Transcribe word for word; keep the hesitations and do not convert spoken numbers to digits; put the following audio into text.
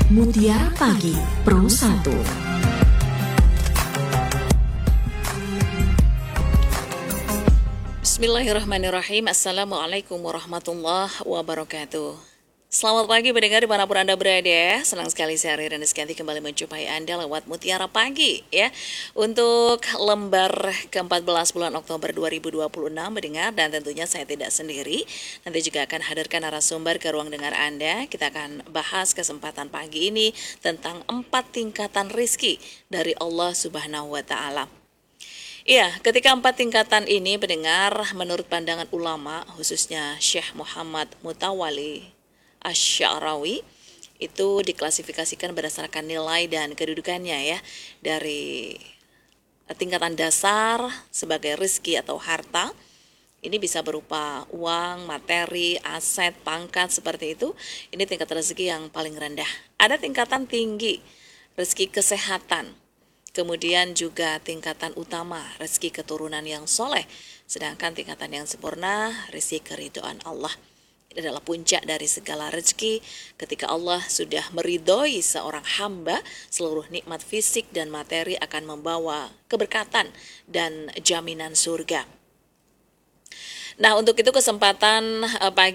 Mutiara Pagi Pro satu. Bismillahirrahmanirrahim. Assalamualaikum warahmatullahi wabarakatuh. Selamat pagi pendengar dimanapun Anda berada. Senang sekali saya Riri dan Rizkyanti kembali menjumpai Anda lewat Mutiara Pagi ya. Untuk lembar ke empat belas bulan Oktober dua ribu dua puluh enam mendengar, dan tentunya saya tidak sendiri. Nanti juga akan hadirkan narasumber ke ruang dengar Anda. Kita akan bahas kesempatan pagi ini tentang empat tingkatan rizki dari Allah Subhanahu wa Ta'ala. Iya, ketika empat tingkatan ini pendengar, menurut pandangan ulama, khususnya Syekh Muhammad Mutawalli Asy-Sya'rawi, itu diklasifikasikan berdasarkan nilai dan kedudukannya ya. Dari tingkatan dasar sebagai rezeki atau harta, ini bisa berupa uang, materi, aset, pangkat seperti itu. Ini tingkat rezeki yang paling rendah. Ada tingkatan tinggi, rezeki kesehatan. Kemudian juga tingkatan utama, rezeki keturunan yang soleh. Sedangkan tingkatan yang sempurna, rezeki keridhaan Allah. Ini adalah puncak dari segala rezeki. Ketika Allah sudah meridhoi seorang hamba, seluruh nikmat fisik dan materi akan membawa keberkatan dan jaminan surga. Nah, untuk itu kesempatan pagi